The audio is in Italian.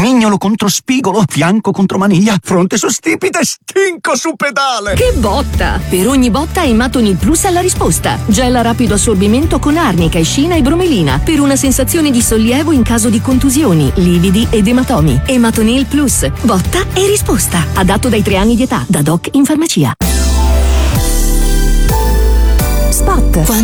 mignolo contro spigolo, fianco contro maniglia, fronte su stipite, stinco su pedale. Che botta! Per ogni botta Ematonil Plus ha la risposta. Gel a rapido assorbimento con arnica, escina e bromelina per una sensazione di sollievo in caso di contusioni, lividi ed ematomi. Ematonil Plus. Botta e risposta. Adatto dai 3 anni di età. Da doc in farmacia. Spot.